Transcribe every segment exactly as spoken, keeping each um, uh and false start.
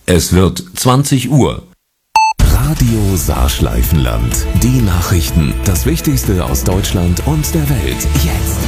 Es wird zwanzig Uhr. Radio Saarschleifenland. Die Nachrichten. Das Wichtigste aus Deutschland und der Welt. Jetzt.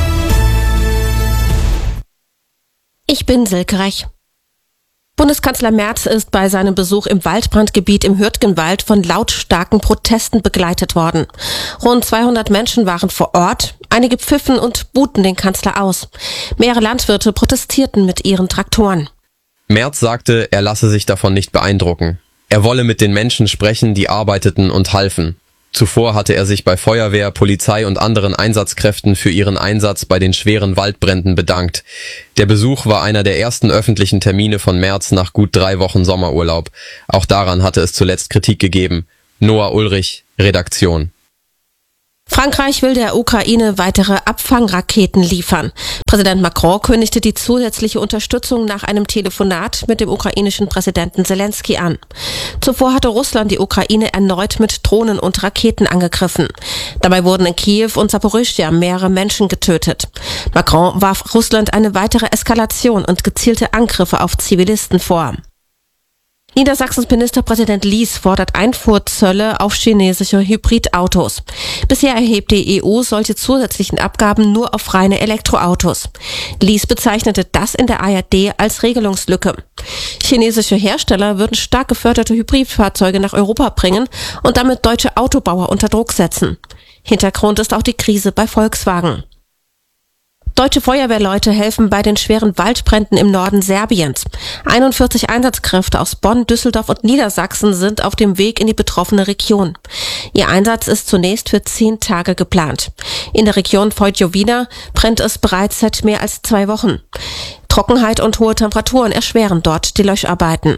Ich bin Silke Rech. Bundeskanzler Merz ist bei seinem Besuch im Waldbrandgebiet im Hürtgenwald von lautstarken Protesten begleitet worden. Rund zweihundert Menschen waren vor Ort. Einige pfiffen und buhten den Kanzler aus. Mehrere Landwirte protestierten mit ihren Traktoren. Merz sagte, er lasse sich davon nicht beeindrucken. Er wolle mit den Menschen sprechen, die arbeiteten und halfen. Zuvor hatte er sich bei Feuerwehr, Polizei und anderen Einsatzkräften für ihren Einsatz bei den schweren Waldbränden bedankt. Der Besuch war einer der ersten öffentlichen Termine von Merz nach gut drei Wochen Sommerurlaub. Auch daran hatte es zuletzt Kritik gegeben. Noah Ulrich, Redaktion. Frankreich will der Ukraine weitere Abfangraketen liefern. Präsident Macron kündigte die zusätzliche Unterstützung nach einem Telefonat mit dem ukrainischen Präsidenten Zelensky an. Zuvor hatte Russland die Ukraine erneut mit Drohnen und Raketen angegriffen. Dabei wurden in Kiew und Saporischschja mehrere Menschen getötet. Macron warf Russland eine weitere Eskalation und gezielte Angriffe auf Zivilisten vor. Niedersachsens Ministerpräsident Lies fordert Einfuhrzölle auf chinesische Hybridautos. Bisher erhebt die E U solche zusätzlichen Abgaben nur auf reine Elektroautos. Lies bezeichnete das in der A R D als Regelungslücke. Chinesische Hersteller würden stark geförderte Hybridfahrzeuge nach Europa bringen und damit deutsche Autobauer unter Druck setzen. Hintergrund ist auch die Krise bei Volkswagen. Deutsche Feuerwehrleute helfen bei den schweren Waldbränden im Norden Serbiens. einundvierzig Einsatzkräfte aus Bonn, Düsseldorf und Niedersachsen sind auf dem Weg in die betroffene Region. Ihr Einsatz ist zunächst für zehn Tage geplant. In der Region Vojvodina brennt es bereits seit mehr als zwei Wochen. Trockenheit und hohe Temperaturen erschweren dort die Löscharbeiten.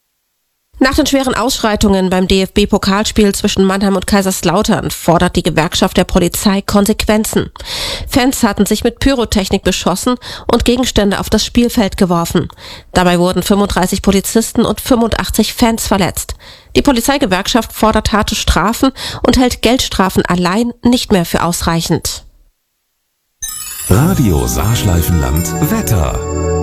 Nach den schweren Ausschreitungen beim D F B-Pokalspiel zwischen Mannheim und Kaiserslautern fordert die Gewerkschaft der Polizei Konsequenzen. Fans hatten sich mit Pyrotechnik beschossen und Gegenstände auf das Spielfeld geworfen. Dabei wurden fünfunddreißig Polizisten und fünfundachtzig Fans verletzt. Die Polizeigewerkschaft fordert harte Strafen und hält Geldstrafen allein nicht mehr für ausreichend. Radio Saarschleifenland. Wetter.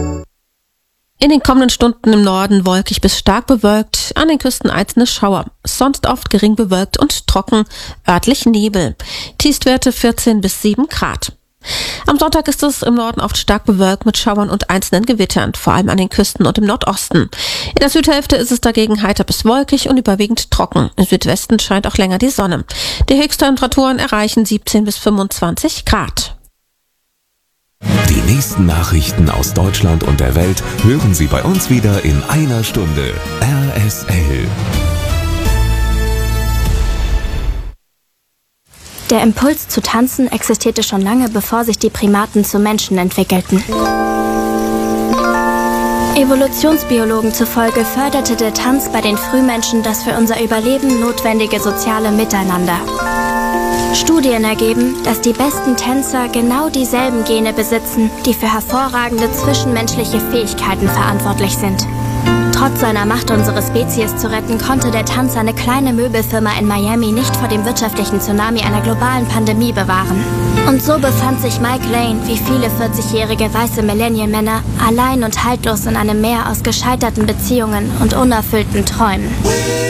In den kommenden Stunden im Norden wolkig bis stark bewölkt, an den Küsten einzelne Schauer, sonst oft gering bewölkt und trocken, örtlich Nebel. Tiefstwerte vierzehn bis sieben Grad. Am Sonntag ist es im Norden oft stark bewölkt mit Schauern und einzelnen Gewittern, vor allem an den Küsten und im Nordosten. In der Südhälfte ist es dagegen heiter bis wolkig und überwiegend trocken. Im Südwesten scheint auch länger die Sonne. Die Höchsttemperaturen erreichen siebzehn bis fünfundzwanzig Grad. Die nächsten Nachrichten aus Deutschland und der Welt hören Sie bei uns wieder in einer Stunde. R S L. Der Impuls zu tanzen existierte schon lange, bevor sich die Primaten zu Menschen entwickelten. Evolutionsbiologen zufolge förderte der Tanz bei den Frühmenschen das für unser Überleben notwendige soziale Miteinander. Studien ergeben, dass die besten Tänzer genau dieselben Gene besitzen, die für hervorragende zwischenmenschliche Fähigkeiten verantwortlich sind. Trotz seiner Macht, unsere Spezies zu retten, konnte der Tanz eine kleine Möbelfirma in Miami nicht vor dem wirtschaftlichen Tsunami einer globalen Pandemie bewahren. Und so befand sich Mike Lane, wie viele vierzigjährige weiße Millennial-Männer, allein und haltlos in einem Meer aus gescheiterten Beziehungen und unerfüllten Träumen.